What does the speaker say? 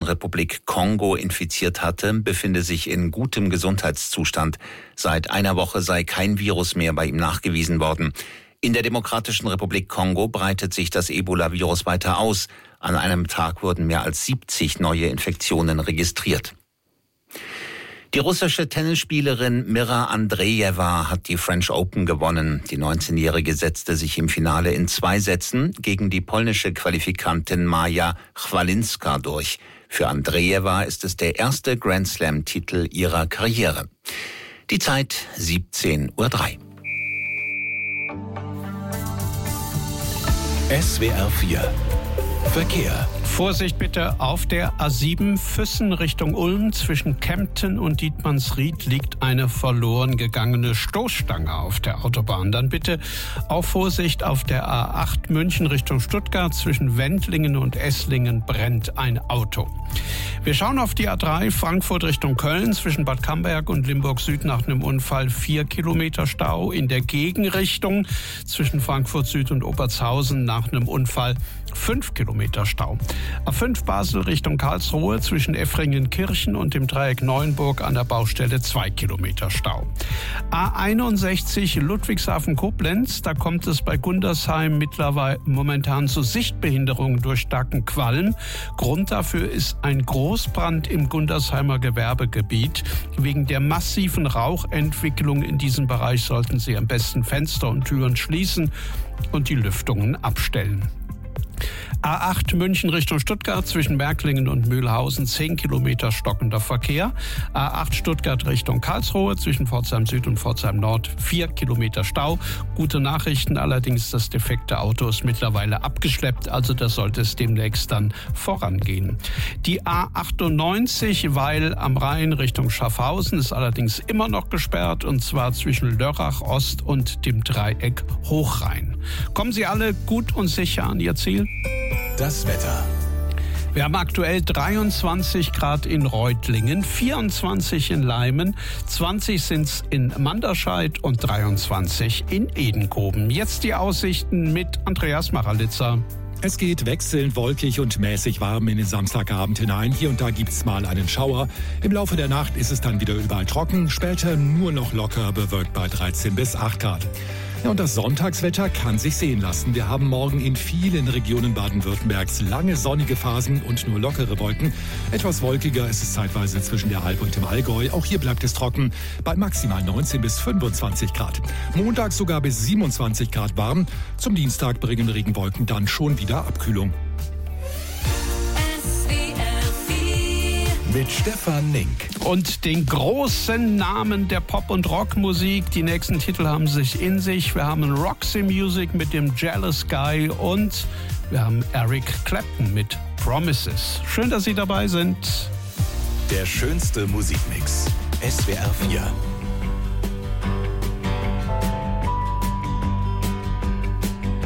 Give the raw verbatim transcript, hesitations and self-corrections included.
Republik Kongo infiziert hatte, befinde sich in gutem Gesundheitszustand. Seit einer Woche sei kein Virus mehr bei ihm nachgewiesen worden. In der Demokratischen Republik Kongo breitet sich das Ebola-Virus weiter aus. An einem Tag wurden mehr als siebzig neue Infektionen registriert. Die russische Tennisspielerin Mira Andreeva hat die French Open gewonnen. Die neunzehnjährige setzte sich im Finale in zwei Sätzen gegen die polnische Qualifikantin Maja Chwalinska durch. Für Andreeva ist es der erste Grand Slam-Titel ihrer Karriere. Die Zeit siebzehn Uhr drei. S W R vier Verkehr. Vorsicht bitte auf der A sieben Füssen Richtung Ulm. Zwischen Kempten und Dietmannsried liegt eine verloren gegangene Stoßstange auf der Autobahn. Dann bitte auch Vorsicht auf der A acht München Richtung Stuttgart. Zwischen Wendlingen und Esslingen brennt ein Auto. Wir schauen auf die A drei Frankfurt Richtung Köln. Zwischen Bad Camberg und Limburg Süd nach einem Unfall vier Kilometer Stau. In der Gegenrichtung zwischen Frankfurt Süd und Obertshausen nach einem Unfall fünf Kilometer Stau. A fünf Basel Richtung Karlsruhe zwischen Effringen-Kirchen und dem Dreieck Neuenburg an der Baustelle zwei Kilometer Stau. A einundsechzig Ludwigshafen-Koblenz, da kommt es bei Gundersheim mittlerweile momentan zu Sichtbehinderungen durch starken Qualm. Grund dafür ist ein Großbrand im Gundersheimer Gewerbegebiet. Wegen der massiven Rauchentwicklung in diesem Bereich sollten Sie am besten Fenster und Türen schließen und die Lüftungen abstellen. A acht München Richtung Stuttgart zwischen Märklingen und Mühlhausen zehn Kilometer stockender Verkehr. A acht Stuttgart Richtung Karlsruhe zwischen Pforzheim Süd und Pforzheim Nord vier Kilometer Stau. Gute Nachrichten allerdings, das defekte Auto ist mittlerweile abgeschleppt, also da sollte es demnächst dann vorangehen. Die A achtundneunzig Weil am Rhein Richtung Schaffhausen ist allerdings immer noch gesperrt, und zwar zwischen Lörrach Ost und dem Dreieck Hochrhein. Kommen Sie alle gut und sicher an Ihr Ziel? Das Wetter. Wir haben aktuell dreiundzwanzig Grad in Reutlingen, vierundzwanzig in Leimen, zwanzig sind es in Manderscheid und dreiundzwanzig in Edenkoben. Jetzt die Aussichten mit Andreas Maralitzer. Es geht wechselnd wolkig und mäßig warm in den Samstagabend hinein. Hier und da gibt's mal einen Schauer. Im Laufe der Nacht ist es dann wieder überall trocken, später nur noch locker bewölkt bei dreizehn bis acht Grad. Ja, und das Sonntagswetter kann sich sehen lassen. Wir haben morgen in vielen Regionen Baden-Württembergs lange sonnige Phasen und nur lockere Wolken. Etwas wolkiger ist es zeitweise zwischen der Alb und dem Allgäu. Auch hier bleibt es trocken bei maximal neunzehn bis fünfundzwanzig Grad. Montag sogar bis siebenundzwanzig Grad warm. Zum Dienstag bringen Regenwolken dann schon wieder Abkühlung. Mit Stefan Nink. Und den großen Namen der Pop- und Rockmusik. Die nächsten Titel haben sich in sich. Wir haben Roxy Music mit dem Jealous Guy und wir haben Eric Clapton mit Promises. Schön, dass Sie dabei sind. Der schönste Musikmix. S W R vier.